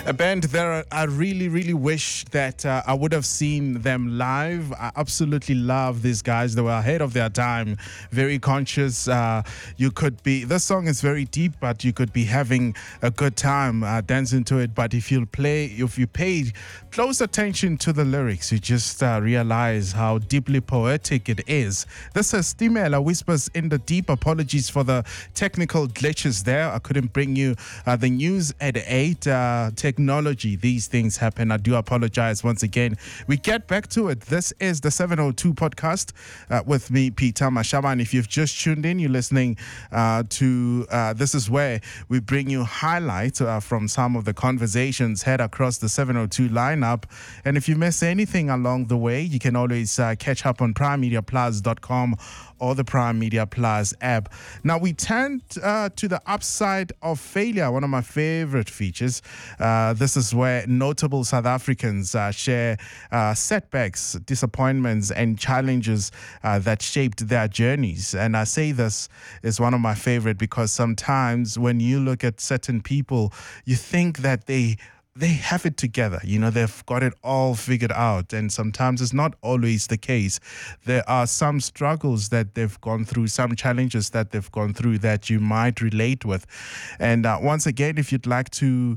A band that I really, really wish that I would have seen them live. I absolutely love these guys. They were ahead of their time, very conscious. This song is very deep, but you could be having a good time dancing to it. But if you pay close attention to the lyrics, you just realize how deeply poetic it is. This is Stimela Whispers in the Deep. Apologies for the technical glitches there. I couldn't bring you the news at 8. Technology, these things happen. I do apologize once again. We get back to it. This is the 702 podcast with me, Peter Mashaba. And if you've just tuned in, you're listening to this is where we bring you highlights from some of the conversations had across the 702 lineup. And if you miss anything along the way, you can always catch up on primemediaplus.com or the Prime Media Plus app. Now, we turn to the upside of failure, one of my favorite features. This is where notable South Africans share setbacks, disappointments, and challenges that shaped their journeys. And I say this is one of my favorite because sometimes when you look at certain people, you think that they have it together. You know, they've got it all figured out. And sometimes it's not always the case. There are some struggles that they've gone through, some challenges that they've gone through that you might relate with. And once again, if you'd like to,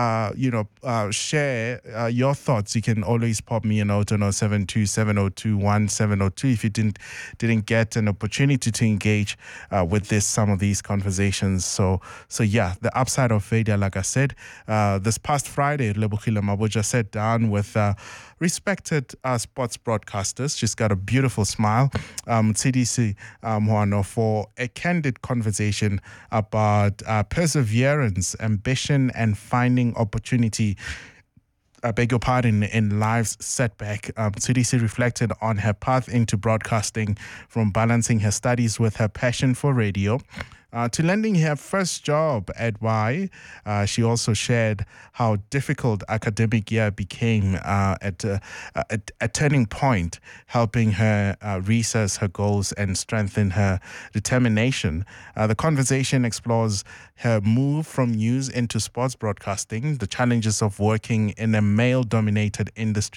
share your thoughts, you can always pop me a note on 072 702 1702 if you didn't get an opportunity to engage with some of these conversations. So yeah, the upside of failure, like I said, this past Friday, Lebohile Maboja sat down with respected sports broadcasters. She's got a beautiful smile, CDC Moano, for a candid conversation about perseverance, ambition, and finding opportunity. I beg your pardon, in life's setback. CDC reflected on her path into broadcasting, from balancing her studies with her passion for radio, to landing her first job at Y. She also shared how difficult academic year became at a turning point, helping her research her goals and strengthen her determination. The conversation explores her move from news into sports broadcasting, the challenges of working in a male-dominated industry,